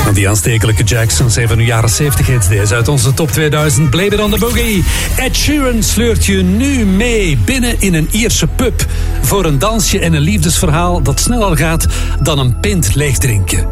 Die aanstekelijke Jacksons, een van uw jaren 70 hits. Deze uit onze top 2000. Blame It on the Boogie. Ed Sheeran sleurt je nu mee binnen in een Ierse pub. Voor een dansje en een liefdesverhaal dat sneller gaat dan een pint leeg drinken.